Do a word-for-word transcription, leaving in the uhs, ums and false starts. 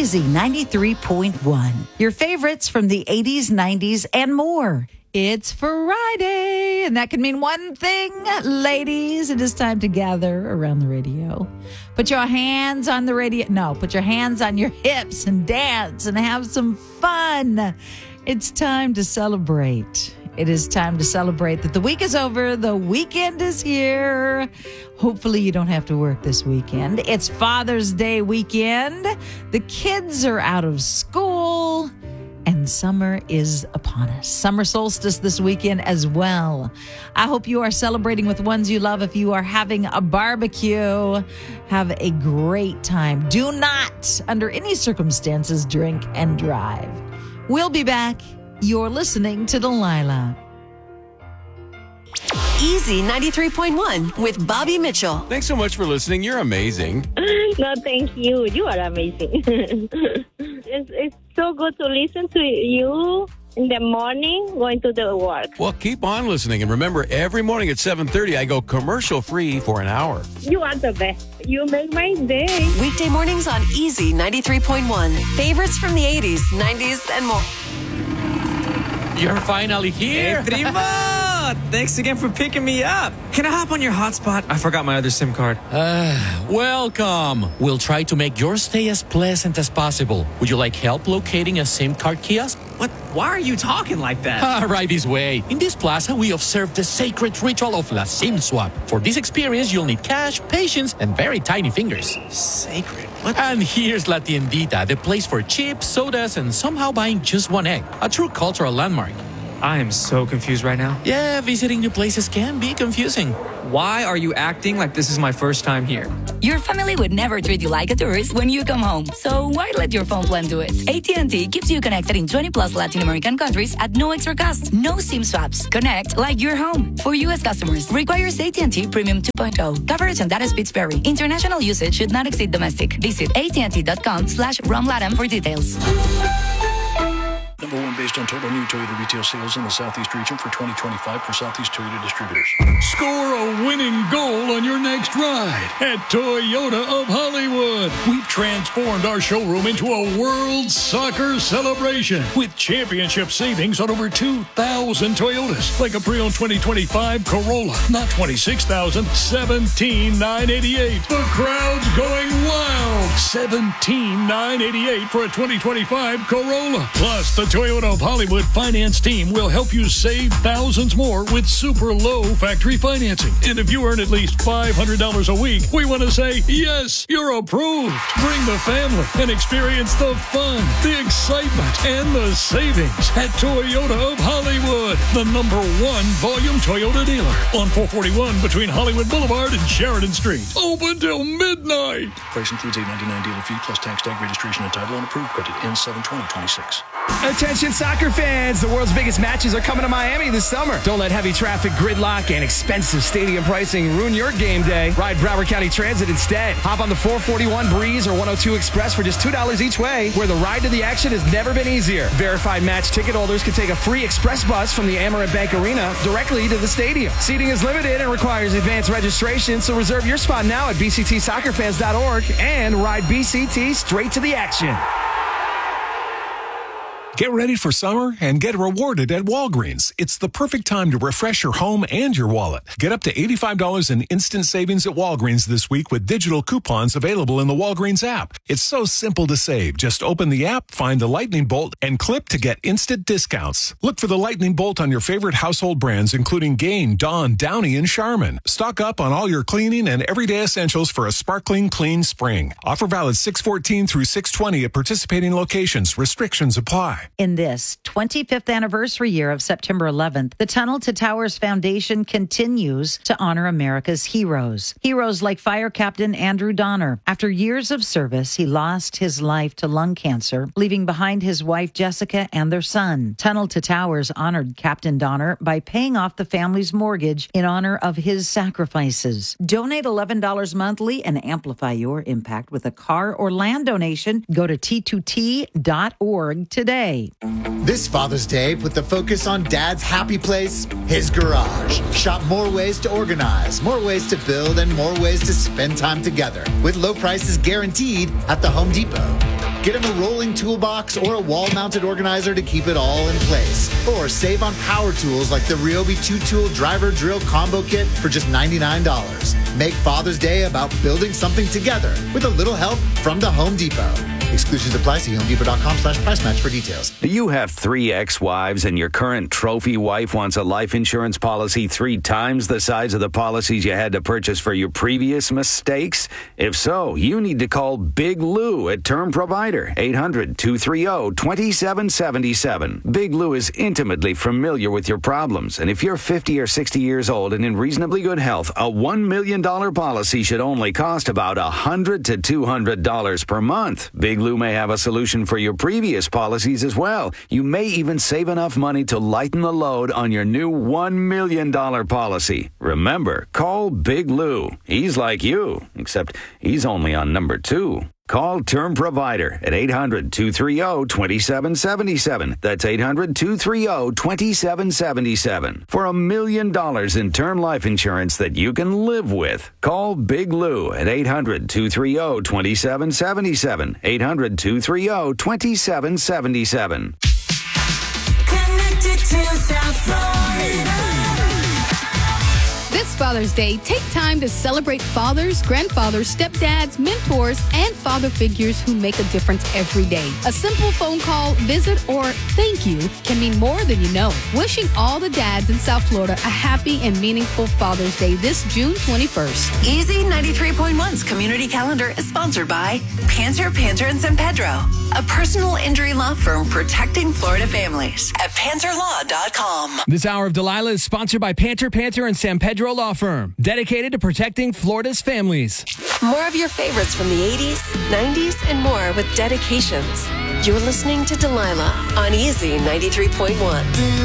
Easy ninety-three point one. Your favorites from the eighties, nineties, and more. It's Friday, and that can mean one thing, ladies. It is time to gather around the radio. Put your hands on the radio. No, put your hands on your hips and dance and have some fun. It's time to celebrate. It is time to celebrate that the week is over. The weekend is here. Hopefully you don't have to work this weekend. It's Father's Day weekend. The kids are out of school. And summer is upon us. Summer solstice this weekend as well. I hope you are celebrating with ones you love. If you are having a barbecue, have a great time. Do not, under any circumstances, drink and drive. We'll be back. You're listening to Delilah. Easy ninety-three point one with Bobby Mitchell. Thanks so much for listening. You're amazing. No, thank you. You are amazing. it's, it's so good to listen to you in the morning going to the work. Well, keep on listening. And remember, every morning at seven thirty, I go commercial-free for an hour. You are the best. You make my day. Weekday mornings on Easy ninety-three point one. Favorites from the eighties, nineties, and more. You're finally here. Hey, primo! Thanks again for picking me up. Can I hop on your hotspot? I forgot my other SIM card. Uh, welcome. We'll try to make your stay as pleasant as possible. Would you like help locating a SIM card kiosk? What? Why are you talking like that? Ah, right this way. In this plaza, we observe the sacred ritual of La SIM Swap. For this experience, you'll need cash, patience, and very tiny fingers. Sacred? What? And here's La Tiendita, the place for chips, sodas, and somehow buying just one egg. A true cultural landmark. I am so confused right now. Yeah, visiting new places can be confusing. Why are you acting like this is my first time here? Your family would never treat you like a tourist when you come home. So why let your phone plan do it? A T and T keeps you connected in twenty plus Latin American countries at no extra cost. No SIM swaps. Connect like you're home. For U S customers, requires A T and T Premium two point oh. Coverage and data speeds vary. International usage should not exceed domestic. Visit A-T-and-T.com slash ROMLATAM for details. Number one based on total new Toyota retail sales in the Southeast region for twenty twenty-five for Southeast Toyota distributors. Score a winning goal on your next ride at Toyota of Hollywood. We've transformed our showroom into a world soccer celebration with championship savings on over two thousand Toyotas, like a pre-owned twenty twenty-five Corolla, not twenty-six thousand, seventeen thousand nine hundred eighty-eight. The crowd's going wild. seventeen thousand nine hundred eighty-eight for a twenty twenty-five Corolla. Plus, the Toyota of Hollywood finance team will help you save thousands more with super low factory financing. And if you earn at least five hundred dollars a week, we want to say, yes, you're approved. Bring the family and experience the fun, the excitement, and the savings at Toyota of Hollywood, the number one volume Toyota dealer on four forty-one between Hollywood Boulevard and Sheridan Street. Open till midnight. Price includes eight ninety-nine dealer fee plus tax, tag, registration, and title on approved. Credit ends seven twenty twenty-six. Attention soccer fans, the world's biggest matches are coming to Miami this summer. Don't let heavy traffic, gridlock, and expensive stadium pricing ruin your game day. Ride Broward County Transit instead. Hop on the four forty-one Breeze or one oh two Express for just two dollars each way, where the ride to the action has never been easier. Verified match ticket holders can take a free express bus from the Amerant Bank Arena directly to the stadium. Seating is limited and requires advanced registration, so reserve your spot now at b c t soccer fans dot org and ride B C T straight to the action. Get ready for summer and get rewarded at Walgreens. It's the perfect time to refresh your home and your wallet. Get up to eighty-five dollars in instant savings at Walgreens this week with digital coupons available in the Walgreens app. It's so simple to save. Just open the app, find the Lightning Bolt, and clip to get instant discounts. Look for the Lightning Bolt on your favorite household brands, including Gain, Dawn, Downy, and Charmin. Stock up on all your cleaning and everyday essentials for a sparkling clean spring. Offer valid six fourteen through six twenty at participating locations. Restrictions apply. In this twenty-fifth anniversary year of September eleventh, the Tunnel to Towers Foundation continues to honor America's heroes. Heroes like Fire Captain Andrew Donner. After years of service, he lost his life to lung cancer, leaving behind his wife Jessica and their son. Tunnel to Towers honored Captain Donner by paying off the family's mortgage in honor of his sacrifices. Donate eleven dollars monthly and amplify your impact with a car or land donation. Go to T two T dot org today. This Father's Day, put the focus on Dad's happy place, his garage. Shop more ways to organize, more ways to build, and more ways to spend time together with low prices guaranteed at the Home Depot. Get him a rolling toolbox or a wall-mounted organizer to keep it all in place. Or save on power tools like the Ryobi two-tool driver drill combo kit for just ninety-nine dollars. Make Father's Day about building something together with a little help from the Home Depot. Exclusions apply. See homedepot.com slash price match for details. Do you have three ex-wives and your current trophy wife wants a life insurance policy three times the size of the policies you had to purchase for your previous mistakes? If so, you need to call Big Lou at Term Provider, eight hundred, two three zero, two seven seven seven. Big Lou is intimately familiar with your problems, and if you're fifty or sixty years old and in reasonably good health, a one million dollars policy should only cost about one hundred to two hundred dollars per month. Big Lou may have a solution for your previous policies as well. You may even save enough money to lighten the load on your new one million dollars policy. Remember, call Big Lou. He's like you, except he's only on number two. Call Term Provider at eight hundred, two three zero, two seven seven seven. That's eight hundred, two three zero, two seven seven seven. For a million dollars in term life insurance that you can live with. Call Big Lou at eight hundred, two three zero, two seven seven seven. eight hundred, two three zero, two seven seven seven. Connected to South Florida. This Father's Day, take time to celebrate fathers, grandfathers, stepdads, mentors, and father figures who make a difference every day. A simple phone call, visit, or thank you can mean more than you know. Wishing all the dads in South Florida a happy and meaningful Father's Day this June twenty-first. Easy ninety-three point one's community calendar is sponsored by Panter, Panter and San Pedro, a personal injury law firm protecting Florida families at panter law dot com. This hour of Delilah is sponsored by Panter, Panter and San Pedro Law Firm, dedicated to protecting Florida's families. More of your favorites from the eighties, nineties, and more with dedications. You're listening to Delilah on Easy ninety-three point one.